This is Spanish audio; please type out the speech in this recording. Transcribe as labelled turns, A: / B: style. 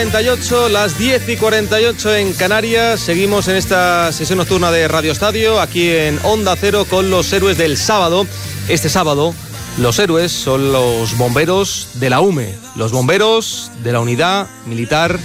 A: 48, las 10:48 en Canarias. Seguimos en esta sesión nocturna de Radio Estadio, aquí en Onda Cero, con los héroes del sábado. Este sábado, los héroes son los bomberos de la UME, los bomberos de la Unidad Militar